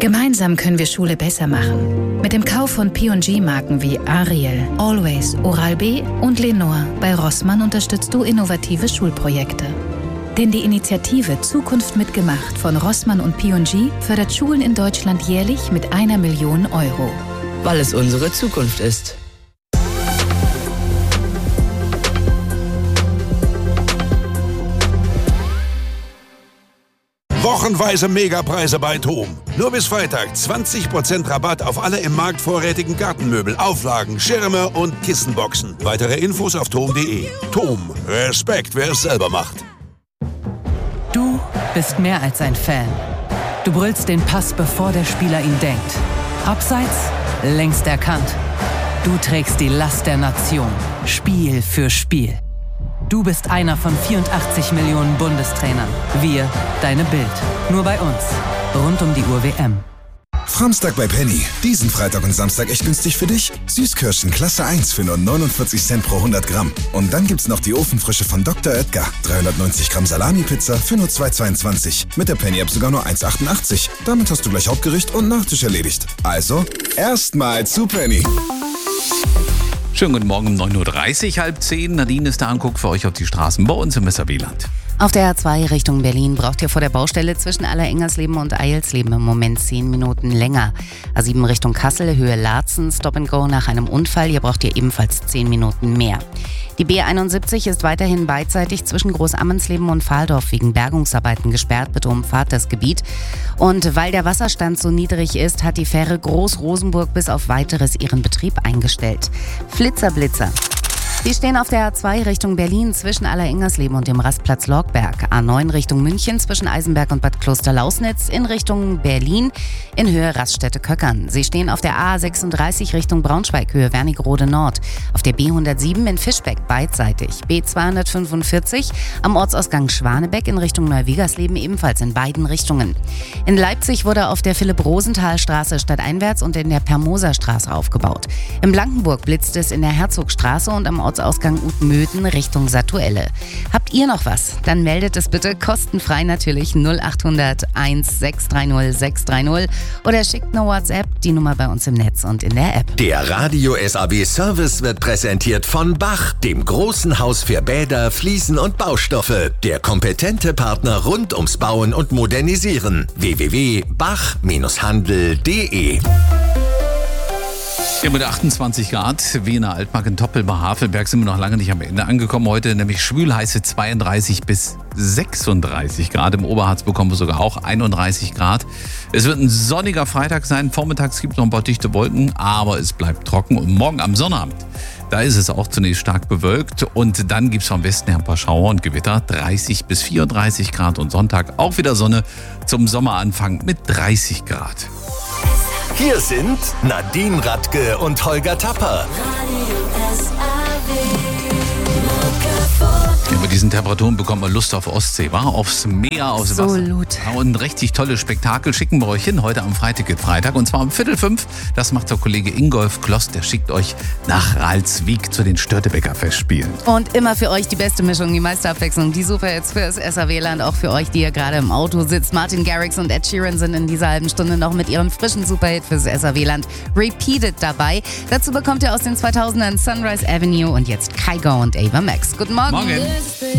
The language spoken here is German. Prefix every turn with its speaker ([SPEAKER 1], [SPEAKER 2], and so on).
[SPEAKER 1] Gemeinsam können wir Schule besser machen. Mit dem Kauf von P&G-Marken wie Ariel, Always, Oral-B und Lenore bei Rossmann unterstützt du innovative Schulprojekte. Denn die Initiative Zukunft mitgemacht von Rossmann und P&G fördert Schulen in Deutschland jährlich mit 1 Million Euro.
[SPEAKER 2] Weil es unsere Zukunft ist.
[SPEAKER 3] Wochenweise Megapreise bei TOM. Nur bis Freitag 20% Rabatt auf alle im Markt vorrätigen Gartenmöbel, Auflagen, Schirme und Kissenboxen. Weitere Infos auf tom.de. TOM. Respekt, wer es selber macht.
[SPEAKER 4] Du bist mehr als ein Fan. Du brüllst den Pass, bevor der Spieler ihn denkt. Abseits, längst erkannt. Du trägst die Last der Nation. Spiel für Spiel. Du bist einer von 84 Millionen Bundestrainern. Wir, deine Bild. Nur bei uns. Rund um die Uhr WM.
[SPEAKER 5] Framstag bei Penny. Diesen Freitag und Samstag echt günstig für dich. Süßkirschen Klasse 1 für nur 49 Cent pro 100 Gramm. Und dann gibt's noch die Ofenfrische von Dr. Oetker. 390 Gramm Salami-Pizza für nur 2,22. Mit der Penny-App sogar nur 1,88. Damit hast du gleich Hauptgericht und Nachtisch erledigt. Also, erstmal zu Penny.
[SPEAKER 6] Schönen guten Morgen um 9.30 Uhr, halb 10. Nadine ist da und guckt für euch auf die Straßen bei uns im Weserwieland.
[SPEAKER 7] Auf der A2 Richtung Berlin braucht ihr vor der Baustelle zwischen Allerengersleben und Eilsleben im Moment 10 Minuten länger. A7 Richtung Kassel, Höhe Laatzen, Stop and Go nach einem Unfall. Hier braucht ihr ebenfalls 10 Minuten mehr. Die B71 ist weiterhin beidseitig zwischen Großammensleben und Pfahldorf wegen Bergungsarbeiten gesperrt. Bitte umfahrt das Gebiet. Und weil der Wasserstand so niedrig ist, hat die Fähre Groß-Rosenburg bis auf Weiteres ihren Betrieb eingestellt. Flitzer-Blitzer. Die stehen auf der A2 Richtung Berlin zwischen Allerengersleben und dem Rastplatz Lorgberg. A9 Richtung München zwischen Eisenberg und Bad Klosterlausnitz in Richtung Berlin in Höhe Raststätte Köckern. Sie stehen auf der A36 Richtung Braunschweig, Höhe Wernigerode Nord. Auf der B107 in Fischbeck beidseitig. B245 am Ortsausgang Schwanebeck in Richtung Neuwigersleben ebenfalls in beiden Richtungen. In Leipzig wurde auf der Philipp-Rosenthal-Straße stadteinwärts und in der Permoser-Straße aufgebaut. In Blankenburg blitzt es in der Herzogstraße und am Ortsausgang Utmöden Richtung Satuelle. Habt ihr noch was? Dann meldet es bitte kostenfrei natürlich 0800 1630 630 oder schickt eine WhatsApp, die Nummer bei uns im Netz und in der App.
[SPEAKER 8] Der Radio SAW Service wird präsentiert von Bach, dem großen Haus für Bäder, Fliesen und Baustoffe. Der kompetente Partner rund ums Bauen und Modernisieren. www.bach-handel.de.
[SPEAKER 6] Ja, mit 28 Grad, Wiener Altmark in Toppel bei Havelberg sind wir noch lange nicht am Ende angekommen. Heute nämlich schwülheiße 32 bis 36 Grad. Im Oberharz bekommen wir sogar auch 31 Grad. Es wird ein sonniger Freitag sein. Vormittags gibt es noch ein paar dichte Wolken, aber es bleibt trocken. Und morgen am Sonnabend, da ist es auch zunächst stark bewölkt. Und dann gibt es vom Westen her ein paar Schauer und Gewitter. 30 bis 34 Grad und Sonntag auch wieder Sonne zum Sommeranfang mit 30 Grad.
[SPEAKER 8] Hier sind Nadine Radke und Holger Tapper.
[SPEAKER 6] Ja, bei diesen Temperaturen bekommt man Lust auf Ostsee, aufs Meer, aufs Wasser.
[SPEAKER 7] Absolut.
[SPEAKER 6] Ja, und ein richtig tolles Spektakel schicken wir euch hin, heute am Freitag. Und zwar um 4:45. Das macht der Kollege Ingolf Kloss, der schickt euch nach Ralswiek zu den Störtebeker Festspielen.
[SPEAKER 7] Und immer für euch die beste Mischung, die meiste Abwechslung, die Superhits fürs SAW-Land, auch für euch, die ihr gerade im Auto sitzt. Martin Garrix und Ed Sheeran sind in dieser halben Stunde noch mit ihrem frischen Superhit fürs SAW-Land Repeated dabei. Dazu bekommt ihr aus den 2000ern Sunrise Avenue und jetzt Kygo und Ava Max. Guten Morgen.
[SPEAKER 6] Morgen.